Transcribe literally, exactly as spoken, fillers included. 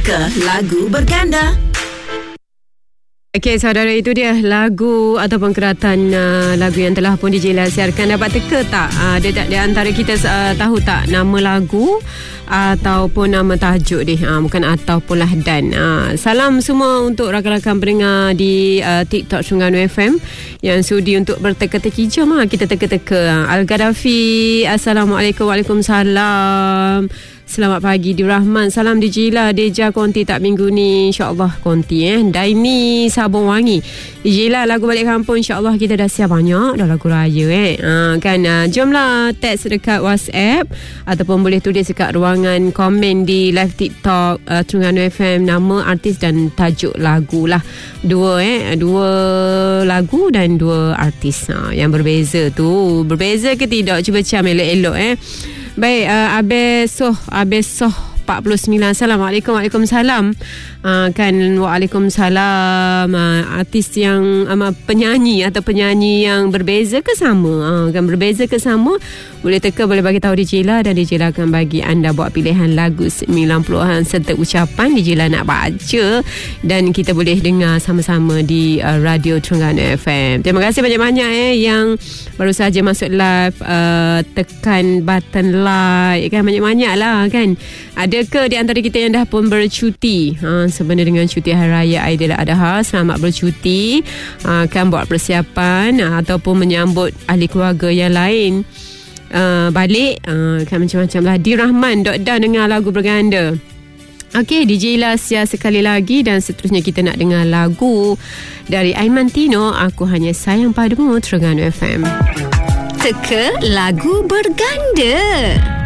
Teka lagu berganda. Okey, saudara, itu dia lagu ataupun keratan uh, lagu yang telah pun dijelaskan. Dapat teka tak? Uh, dia tak di antara kita uh, tahu tak nama lagu ataupun nama tajuk dia? Uh, bukan ataupun lah dan. Uh, salam semua untuk rakan-rakan pendengar di uh, TikTok Terengganu F M yang sudi untuk berteka-teki. Jom lah kita teka-teka. Al-Gaddafi, Assalamualaikum. Waalaikumsalam. Selamat pagi di Rahman. Salam di Jila. Deja konti tak minggu ni? InsyaAllah konti eh. Daini Sabun Wangi. Di Jila lagu balik kampung. InsyaAllah kita dah siap banyak dah lagu raya eh. Ha, kan uh, jomlah teks dekat WhatsApp ataupun boleh tulis dekat ruangan komen di live TikTok uh, Terengganu F M nama artis dan tajuk lagu lah. Dua eh. Dua lagu dan dua artis ha, yang berbeza tu. Berbeza ke tidak? Cuba cam elok-elok eh. Baik, uh, Abesoh Abesoh empat puluh sembilan. Assalamualaikum. Waalaikumsalam. Uh, kan Waalaikumsalam. Uh, artis yang uh, penyanyi atau penyanyi yang berbeza ke sama? Uh, kan berbeza ke sama? Boleh teka, boleh bagi tahu di Jila, dan di Jila akan bagi anda buat pilihan lagu sembilan puluhan serta ucapan. Di Jila nak baca dan kita boleh dengar sama-sama di uh, Radio Terengganu F M. Terima kasih banyak-banyak eh yang baru saja masuk live, uh, tekan button like kan, banyak-banyak lah kan. Adakah di antara kita yang dah pun bercuti ha, sebenarnya dengan cuti Hari Raya Aidiladha? Selamat bercuti, ha, kan buat persiapan ha, ataupun menyambut ahli keluarga yang lain uh, balik uh, kan, macam-macam lah. Di Rahman dot down dengar lagu berganda. Okey, D J Lasia sekali lagi, dan seterusnya kita nak dengar lagu dari Aiman Tino, Aku Hanya Sayang Padamu, Terengganu F M. Teka lagu berganda.